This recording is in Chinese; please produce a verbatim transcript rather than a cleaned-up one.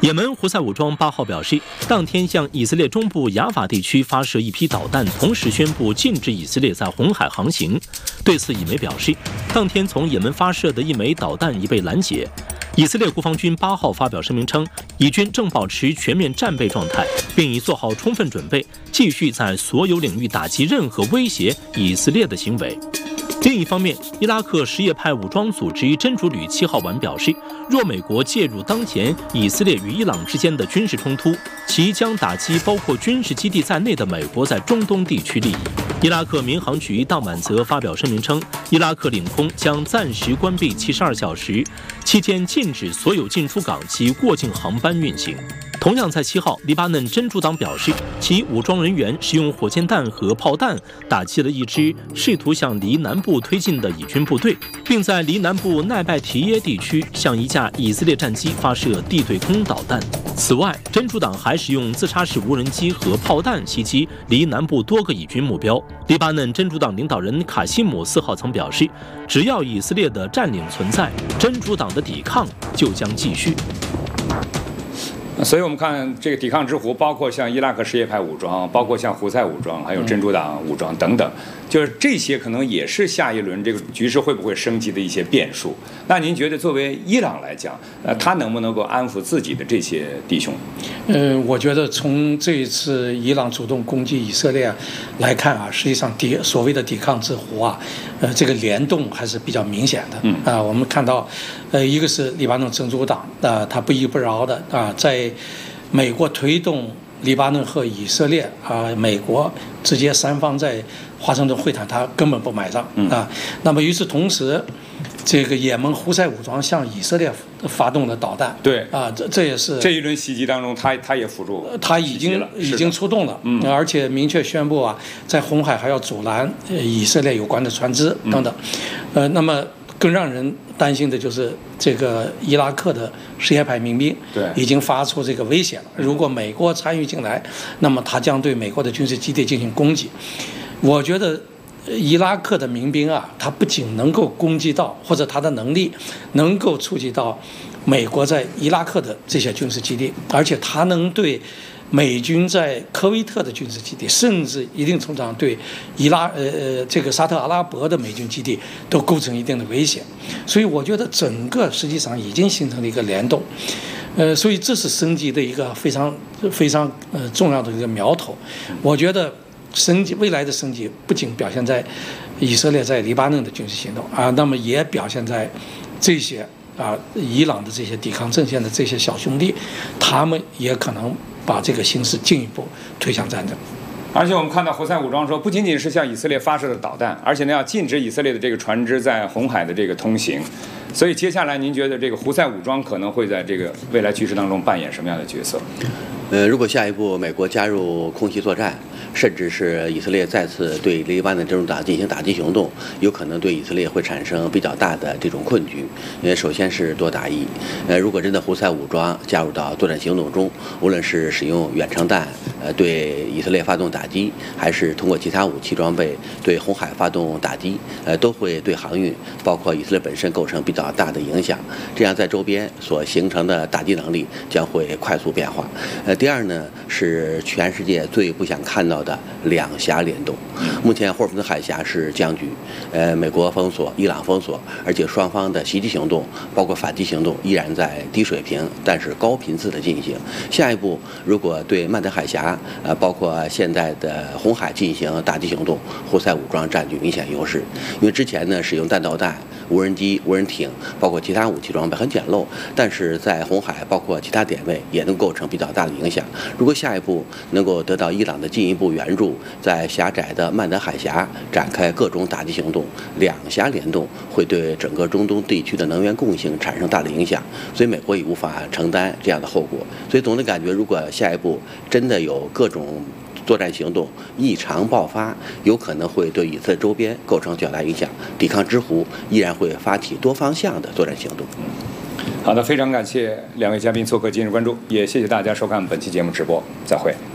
也门胡塞武装八号表示，当天向以色列中部雅法地区发射一批导弹，同时宣布禁止以色列在红海航行。对此，以媒表示，当天从也门发射的一枚导弹已被拦截。以色列国防军八号发表声明称，以军正保持全面战备状态，并已做好充分准备，继续在所有领域打击任何威胁以色列的行为。另一方面，伊拉克什叶派武装组织真主旅七号晚表示，若美国介入当前以色列与伊朗之间的军事冲突，其将打击包括军事基地在内的美国在中东地区利益。伊拉克民航局当晚则发表声明称，伊拉克领空将暂时关闭七十二小时，期间禁止所有进出港及过境航班运行。同样在七号，黎巴嫩真主党表示，其武装人员使用火箭弹和炮弹打击了一支试图向离南部推进的以军部队，并在离南部奈拜提耶地区向一架以色列战机发射地对空导弹。此外，真主党还使用自杀式无人机和炮弹袭击离南部多个以军目标。黎巴嫩真主党领导人卡西姆四号曾表示，只要以色列的占领存在，真主党的抵抗就将继续。 所以我们看这个抵抗之湖，包括像伊拉克什叶派武装，包括像胡塞武装，还有真主党武装等等，就是这些可能也是下一轮这个局势会不会升级的一些变数。那您觉得作为伊朗来讲，呃，他能不能够安抚自己的这些弟兄？ 呃，我觉得从这一次伊朗主动攻击以色列来看啊，实际上抵所谓的抵抗之湖啊，呃，这个联动还是比较明显的。嗯啊、呃，我们看到，呃，一个是黎巴嫩真主党啊、呃，他不依不饶的啊、呃，在美国推动黎巴嫩和以色列啊、呃，美国直接三方在华盛顿会谈，他根本不买账啊。那么与此同时，这个也门胡塞武装向以色列发动了导弹， 对啊，这这也是这一轮袭击当中，他他也辅助， 他已经已经出动了，嗯，而且明确宣布啊，在红海还要阻拦以色列有关的船只等等，呃，那么更让人担心的就是这个伊拉克的什叶派民兵， 对， 已经发出这个威胁了。如果美国参与进来，那么他将对美国的军事基地进行攻击。我觉得伊拉克的民兵啊，他不仅能够攻击到，或者他的能力能够触及到美国在伊拉克的这些军事基地，而且他能对美军在科威特的军事基地，甚至一定程度上对伊拉呃呃这个沙特阿拉伯的美军基地都构成一定的威胁。所以我觉得整个实际上已经形成了一个联动，呃，所以这是升级的一个非常非常呃重要的一个苗头。我觉得升级未来的升级不仅表现在以色列在黎巴嫩的军事行动啊，那么也表现在这些啊伊朗的这些抵抗阵线的这些小兄弟，他们也可能把这个形势进一步推向战争。 而且我们看到胡塞武装说，不仅仅是向以色列发射的导弹，而且呢要禁止以色列的这个船只在红海的这个通行。所以接下来您觉得这个胡塞武装可能会在这个未来局势当中扮演什么样的角色？ 呃，如果下一步美国加入空袭作战，甚至是以色列再次对黎巴嫩真主党进行打击行动，有可能对以色列会产生比较大的这种困局。因为首先是多打一，呃，如果真的胡塞武装加入到作战行动中，无论是使用远程弹呃对以色列发动打击，还是通过其他武器装备对红海发动打击，呃，都会对航运包括以色列本身构成比较大的影响。这样在周边所形成的打击能力将会快速变化。呃，第二呢是全世界最不想看到的两峡联动。目前霍尔木兹海峡是僵局，呃，美国封锁，伊朗封锁，而且双方的袭击行动包括反击行动依然在低水平，但是高频次的进行。下一步如果对曼德海峡呃包括现在的红海进行打击行动，胡塞武装占据明显优势。因为之前呢使用弹道弹、无人机、无人艇包括其他武器装备很简陋，但是在红海包括其他点位也能构成比较大的影响。如果下一步能够得到伊朗的进一步援助，在狭窄的曼德海峡展开各种打击行动，两峡联动会对整个中东地区的能源供应产生大的影响，所以美国也无法承担这样的后果。所以总的感觉，如果下一步真的有各种作战行动异常爆发，有可能会对以色列周边构成较大影响，抵抗之湖依然会发起多方向的作战行动。 好的，非常感谢两位嘉宾做客今日关注，也谢谢大家收看本期节目直播，再会。